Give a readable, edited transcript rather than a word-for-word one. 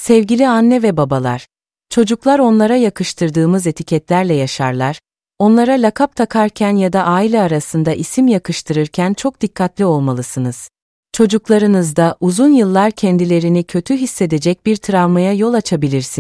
Sevgili anne ve babalar, çocuklar onlara yakıştırdığımız etiketlerle yaşarlar, onlara lakap takarken ya da aile arasında isim yakıştırırken çok dikkatli olmalısınız. Çocuklarınızda uzun yıllar kendilerini kötü hissedecek bir travmaya yol açabilirsiniz.